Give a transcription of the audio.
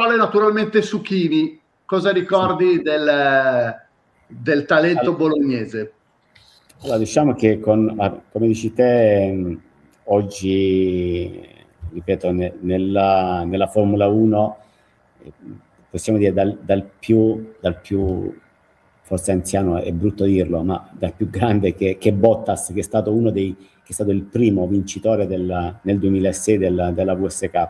parole naturalmente su Chini. Cosa ricordi del talento bolognese? Allora, diciamo che come dici te, oggi, ripeto, nella Formula 1, possiamo dire dal più forse anziano, è brutto dirlo, ma dal più grande che Bottas, che è stato il primo vincitore nel 2006 della WSK.